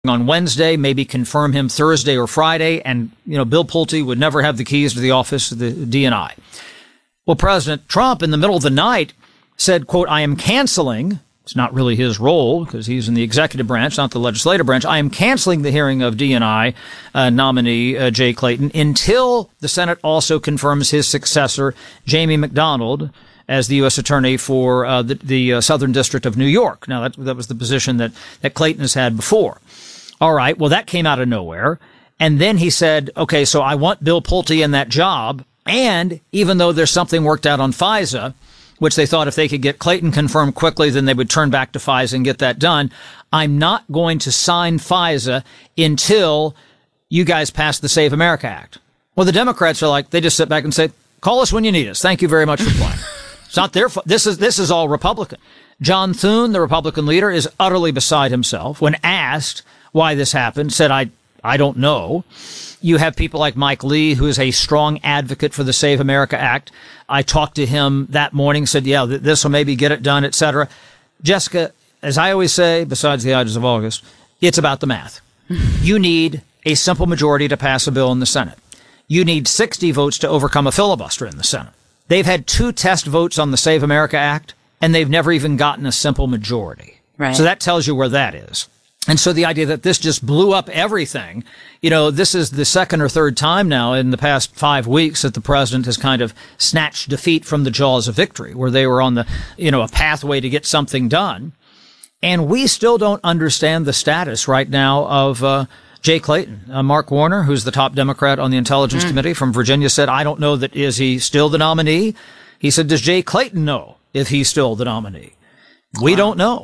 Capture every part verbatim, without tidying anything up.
on Wednesday, maybe confirm him Thursday or Friday, and, you know, Bill Pulte would never have the keys to the office of the D N I. Well, President Trump, in the middle of the night, said, quote, I am canceling, it's not really his role because he's in the executive branch, not the legislative branch, I am canceling the hearing of D N I uh, nominee uh, Jay Clayton until the Senate also confirms his successor, Jamie McDonald, as the U S attorney for uh, the, the uh, Southern District of New York. Now, that, that was the position that, that Clayton has had before. All right, well, that came out of nowhere. And then he said, okay, so I want Bill Pulte in that job. And even though there's something worked out on FISA, which they thought if they could get Clayton confirmed quickly, then they would turn back to FISA and get that done, I'm not going to sign FISA until you guys pass the Save America Act. Well, the Democrats are like, they just sit back and say, call us when you need us. Thank you very much for playing. It's not their fault. This is, this is all Republican. John Thune, the Republican leader, is utterly beside himself. When asked why this happened, said, I, I don't know. You have people like Mike Lee, who is a strong advocate for the Save America Act. I talked to him that morning, said, yeah, th- this will maybe get it done, et cetera. Jessica, as I always say, besides the Ides of August, it's about the math. You need a simple majority to pass a bill in the Senate. You need sixty votes to overcome a filibuster in the Senate. They've had two test votes on the Save America Act, and they've never even gotten a simple majority. Right. So that tells you where that is. And so the idea that this just blew up everything, you know, this is the second or third time now in the past five weeks that the president has kind of snatched defeat from the jaws of victory, where they were on the, you know, a pathway to get something done. And we still don't understand the status right now of uh, Jay Clayton. Uh, Mark Warner, who's the top Democrat on the Intelligence mm. Committee from Virginia, said, I don't know that is he still the nominee. He said, does Jay Clayton know if he's still the nominee? We wow. don't know.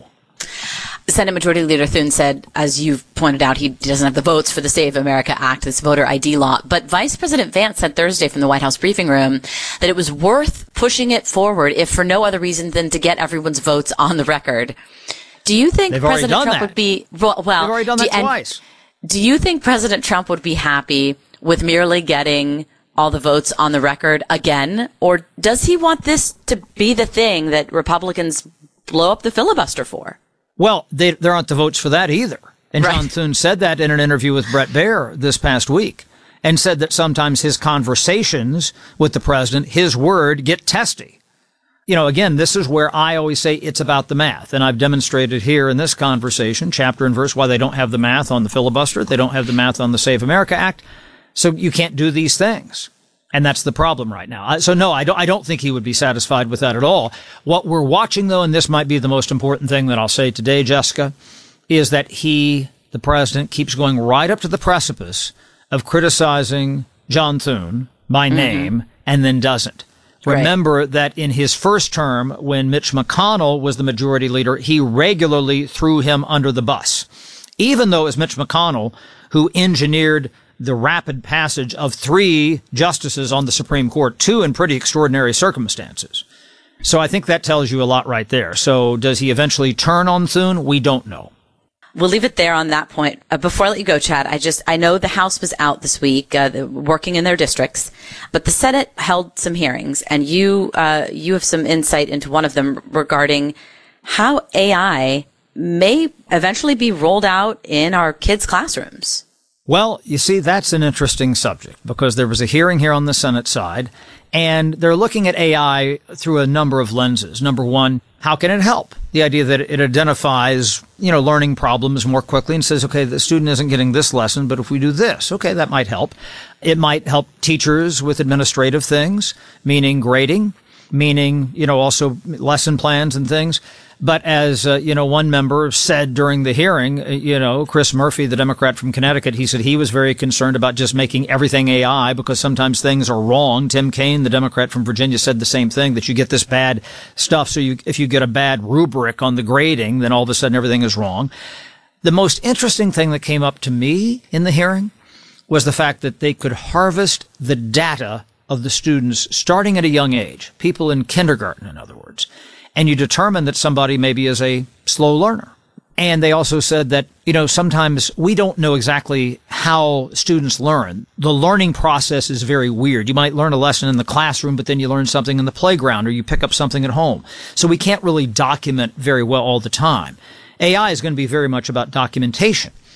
Senate Majority Leader Thune said, as you've pointed out, he doesn't have the votes for the Save America Act, this voter I D law. But Vice President Vance said Thursday from the White House briefing room that it was worth pushing it forward, if for no other reason than to get everyone's votes on the record. Do you think They've President Trump that. would be, well, They've already done that do, twice. Do you think President Trump would be happy with merely getting all the votes on the record again? Or does he want this to be the thing that Republicans blow up the filibuster for? Well, they, there aren't the votes for that either. And right. John Thune said that in an interview with Bret Baier this past week, and said that sometimes his conversations with the president, his word, get testy. You know, again, this is where I always say it's about the math. And I've demonstrated here in this conversation, chapter and verse, why they don't have the math on the filibuster. They don't have the math on the Save America Act. So you can't do these things. And that's the problem right now. So no, I don't, I don't think he would be satisfied with that at all. What we're watching, though, and this might be the most important thing that I'll say today, Jessica, is that he, the president, keeps going right up to the precipice of criticizing John Thune by name mm-hmm. and then doesn't. Right. Remember that in his first term, when Mitch McConnell was the majority leader, he regularly threw him under the bus, even though it was Mitch McConnell who engineered the rapid passage of three justices on the Supreme Court, two in pretty extraordinary circumstances. So I think that tells you a lot right there. So does he eventually turn on Thune? We don't know. We'll leave it there on that point. Uh, before I let you go, Chad, I just, I know the House was out this week, uh, the, working in their districts, but the Senate held some hearings, and you, uh, you have some insight into one of them regarding how A I may eventually be rolled out in our kids' classrooms. Well, you see, that's an interesting subject because there was a hearing here on the Senate side, and they're looking at A I through a number of lenses. Number one, how can it help? The idea that it identifies, you know, learning problems more quickly and says, okay, the student isn't getting this lesson, but if we do this, okay, that might help. It might help teachers with administrative things, meaning grading, meaning, you know, also lesson plans and things. But as, uh, you know, one member said during the hearing, uh, you know, Chris Murphy, the Democrat from Connecticut, he said he was very concerned about just making everything A I because sometimes things are wrong. Tim Kaine, the Democrat from Virginia, said the same thing, that you get this bad stuff. So you, if you get a bad rubric on the grading, then all of a sudden everything is wrong. The most interesting thing that came up to me in the hearing was the fact that they could harvest the data of the students starting at a young age, people in kindergarten, in other words. And you determine that somebody maybe is a slow learner. And they also said that, you know, sometimes we don't know exactly how students learn. The learning process is very weird. You might learn a lesson in the classroom, but then you learn something in the playground or you pick up something at home. So we can't really document very well all the time. A I is going to be very much about documentation.